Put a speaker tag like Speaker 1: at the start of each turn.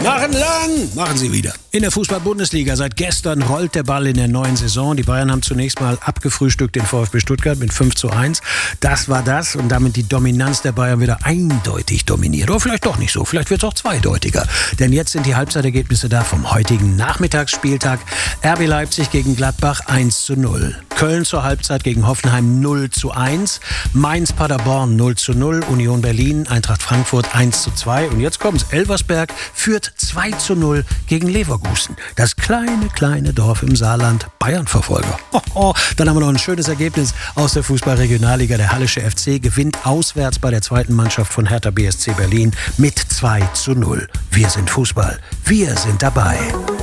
Speaker 1: Machen Sie wieder. In der Fußball-Bundesliga seit gestern rollt der Ball in der neuen Saison. Die Bayern haben zunächst mal abgefrühstückt den VfB Stuttgart mit 5:1. Das war das und damit die Dominanz der Bayern wieder eindeutig dominiert. Oder vielleicht doch nicht so, vielleicht wird es auch zweideutiger. Denn jetzt sind die Halbzeitergebnisse da vom heutigen Nachmittagsspieltag. RB Leipzig gegen Gladbach 1:0. Köln zur Halbzeit gegen Hoffenheim 0:1. Mainz Paderborn 0:0. Union Berlin, Eintracht Frankfurt 1:2. Und jetzt kommt's. Elversberg führt 2:0 gegen Leverkusen. Das kleine Dorf im Saarland, Bayern-Verfolger. Dann haben wir noch ein schönes Ergebnis aus der Fußball-Regionalliga. Der Hallische FC gewinnt auswärts bei der zweiten Mannschaft von Hertha BSC Berlin mit 2:0. Wir sind Fußball. Wir sind dabei.